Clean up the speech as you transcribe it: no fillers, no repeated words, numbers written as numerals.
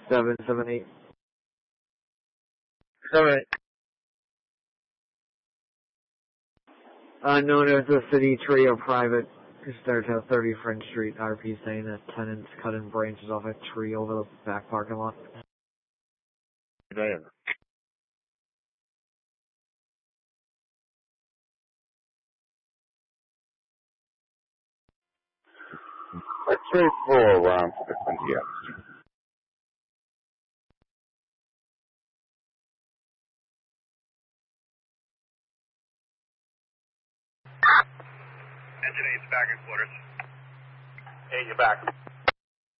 778. Alright. Known as the City Trio Private, starts at 30 French Street. RP saying that tenants cutting branches off a tree over the back parking lot. There. Let's say for around 50 years. Engine 8's back in quarters. Hey, you're back.